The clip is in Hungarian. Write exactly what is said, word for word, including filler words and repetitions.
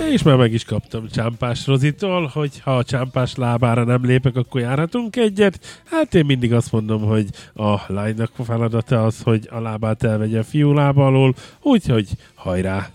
És már meg is kaptam Csámpás Rozitól, hogy ha a Csámpás lábára nem lépek, akkor járhatunk egyet. Hát én mindig azt mondom, hogy a lánynak feladata az, hogy a lábát elvegye a fiú lába alól, úgyhogy hajrá!